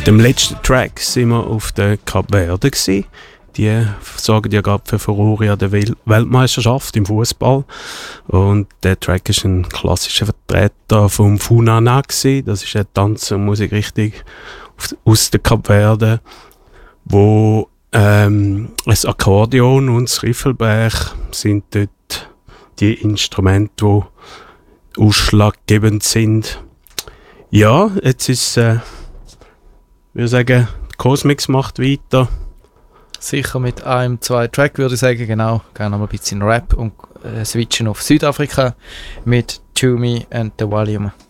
dem letzten Track sind wir auf der Kap Verde gewesen. Die sorgen ja gerade für Furore an der Weltmeisterschaft im Fußball. Und der Track ist ein klassischer Vertreter vom Funana gewesen. Das ist eine Tanz- und Musikrichtung aus der Kap Verde, wo das Akkordeon und das Riffelblech sind dort die Instrumente, die ausschlaggebend sind. Ja, jetzt ist ich würde sagen, Cosmix macht weiter. Sicher mit einem, zwei Track würde ich sagen, genau. Gerne noch ein bisschen Rap und switchen auf Südafrika mit Tumi and the Volume.